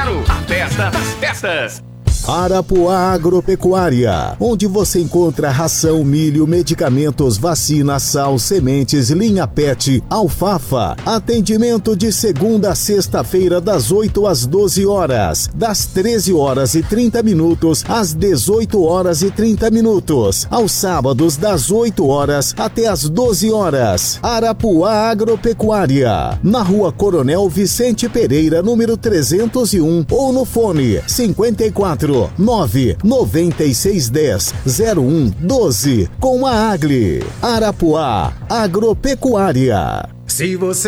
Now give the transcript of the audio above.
Claro, a festa das festas. Arapuá Agropecuária, onde você encontra ração, milho, medicamentos, vacina, sal, sementes, linha PET, alfafa. Atendimento de segunda a sexta-feira das 8 às 12 horas, das 13 horas e 30 minutos às 18 horas e 30 minutos, aos sábados das 8 horas até às 12 horas. Arapuá Agropecuária, na Rua Coronel Vicente Pereira, número 301, ou no fone 54 99610 0112, com a Agli. Arapuá Agropecuária. Se você